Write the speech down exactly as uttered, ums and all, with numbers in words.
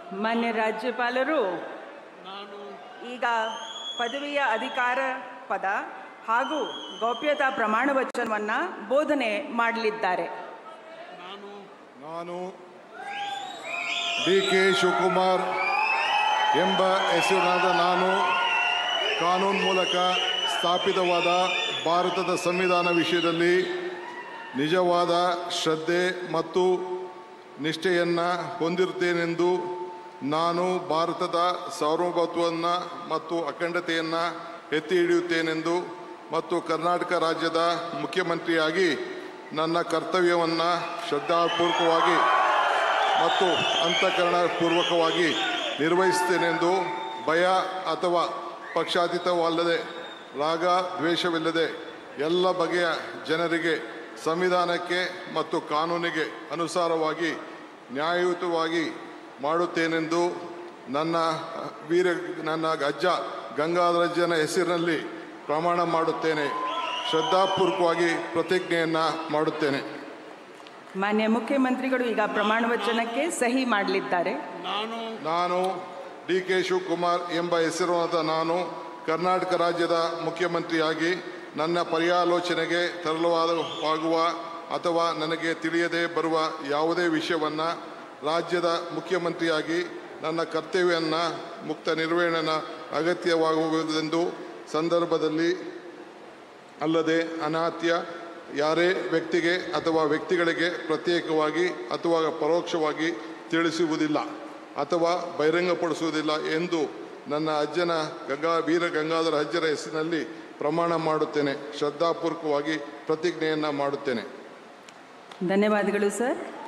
ಮಾನ್ಯ ರಾಜ್ಯಪಾಲರು ನಾನು ಈಗ ಪದವಿಯ ಅಧಿಕಾರ ಪದ ಹಾಗೂ ಗೌಪ್ಯತಾ ಪ್ರಮಾಣ ವಚನವನ್ನು ಬೋಧನೆ ಮಾಡಲಿದ್ದಾರೆ. ನಾನು ನಾನು ಡಿ ಕೆ ಶಿವಕುಮಾರ್ ಎಂಬ ಹೆಸರಿನಾದ ನಾನು ಕಾನೂನು ಮೂಲಕ ಸ್ಥಾಪಿತವಾದ ಭಾರತದ ಸಂವಿಧಾನ ವಿಷಯದಲ್ಲಿ ನಿಜವಾದ ಶ್ರದ್ಧೆ ಮತ್ತು ನಿಷ್ಠೆಯನ್ನು ಹೊಂದಿರುತ್ತೇನೆಂದು ನಾನು ಭಾರತದ ಸಾರ್ವಭೌಮತ್ವವನ್ನು ಮತ್ತು ಅಖಂಡತೆಯನ್ನು ಎತ್ತಿ ಹಿಡಿಯುತ್ತೇನೆಂದು ಮತ್ತು ಕರ್ನಾಟಕ ರಾಜ್ಯದ ಮುಖ್ಯಮಂತ್ರಿಯಾಗಿ ನನ್ನ ಕರ್ತವ್ಯವನ್ನು ಶ್ರದ್ಧಾಪೂರ್ವಕವಾಗಿ ಮತ್ತು ಅಂತಃಕರಣಪೂರ್ವಕವಾಗಿ ನಿರ್ವಹಿಸುತ್ತೇನೆಂದು ಭಯ ಅಥವಾ ಪಕ್ಷಾತೀತವಲ್ಲದೆ ರಾಗ ದ್ವೇಷವಿಲ್ಲದೆ ಎಲ್ಲ ಬಗೆಯ ಜನರಿಗೆ ಸಂವಿಧಾನಕ್ಕೆ ಮತ್ತು ಕಾನೂನಿಗೆ ಅನುಸಾರವಾಗಿ ನ್ಯಾಯಯುತವಾಗಿ ಮಾಡುತ್ತೇನೆಂದು ನನ್ನ ವೀರ ನನ್ನ ಅಜ್ಜ ಗಂಗಾಧರಜ್ಜನ ಹೆಸರಿನಲ್ಲಿ ಪ್ರಮಾಣ ಮಾಡುತ್ತೇನೆ. ಶ್ರದ್ಧಾಪೂರ್ವಕವಾಗಿ ಪ್ರತಿಜ್ಞೆಯನ್ನು ಮಾಡುತ್ತೇನೆ. ಮಾನ್ಯ ಮುಖ್ಯಮಂತ್ರಿಗಳು ಈಗ ಪ್ರಮಾಣ ವಚನಕ್ಕೆ ಸಹಿ ಮಾಡಲಿದ್ದಾರೆ. ನಾನು ನಾನು ಡಿ ಕೆ ಶಿವಕುಮಾರ್ ಎಂಬ ಹೆಸರಾದ ನಾನು ಕರ್ನಾಟಕ ರಾಜ್ಯದ ಮುಖ್ಯಮಂತ್ರಿಯಾಗಿ ನನ್ನ ಪರ್ಯಾಲೋಚನೆಗೆ ತರಲಾಗುವ ಅಥವಾ ನನಗೆ ತಿಳಿಯದೇ ಬರುವ ಯಾವುದೇ ವಿಷಯವನ್ನು ರಾಜ್ಯದ ಮುಖ್ಯಮಂತ್ರಿಯಾಗಿ ನನ್ನ ಕರ್ತವ್ಯವನ್ನು ಮುಕ್ತ ನಿರ್ವಹಣೆ ಅಗತ್ಯವಾಗುವುದೆಂದು ಸಂದರ್ಭದಲ್ಲಿ ಅಲ್ಲದೆ ಅನಾತ್ಯ ಯಾರೇ ವ್ಯಕ್ತಿಗೆ ಅಥವಾ ವ್ಯಕ್ತಿಗಳಿಗೆ ಪ್ರತ್ಯೇಕವಾಗಿ ಅಥವಾ ಪರೋಕ್ಷವಾಗಿ ತಿಳಿಸುವುದಿಲ್ಲ ಅಥವಾ ಬಹಿರಂಗಪಡಿಸುವುದಿಲ್ಲ ಎಂದು ನನ್ನ ಅಜ್ಜನ ಗಂಗಾ ವೀರ ಗಂಗಾಧರ ಅಜ್ಜರ ಹೆಸರಿನಲ್ಲಿ ಪ್ರಮಾಣ ಮಾಡುತ್ತೇನೆ. ಶ್ರದ್ಧಾಪೂರ್ವಕವಾಗಿ ಪ್ರತಿಜ್ಞೆಯನ್ನು ಮಾಡುತ್ತೇನೆ. ಧನ್ಯವಾದಗಳು ಸರ್.